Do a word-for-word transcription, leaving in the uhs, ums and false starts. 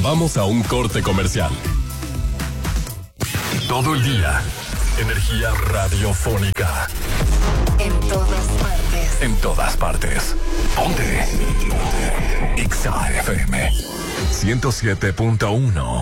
Vamos a un corte comercial. Todo el día, energía radiofónica. En todas partes. En todas partes. Ponte. Ponte. X A F M ciento siete punto uno.